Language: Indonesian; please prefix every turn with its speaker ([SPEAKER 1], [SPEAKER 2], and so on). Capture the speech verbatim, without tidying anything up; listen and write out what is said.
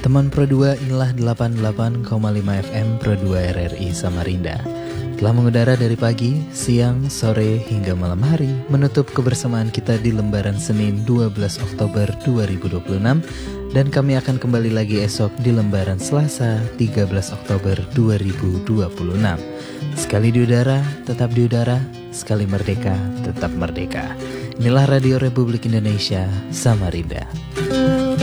[SPEAKER 1] Teman Pro dua, inilah delapan puluh delapan koma lima F M Pro dua R R I Samarinda. Telah mengudara dari pagi, siang, sore, hingga malam hari, menutup kebersamaan kita di lembaran Senin dua belas Oktober dua ribu dua puluh enam, dan kami akan kembali lagi esok di lembaran Selasa tiga belas Oktober dua ribu dua puluh enam. Sekali di udara, tetap di udara, sekali merdeka, tetap merdeka. Inilah Radio Republik Indonesia, Samarinda.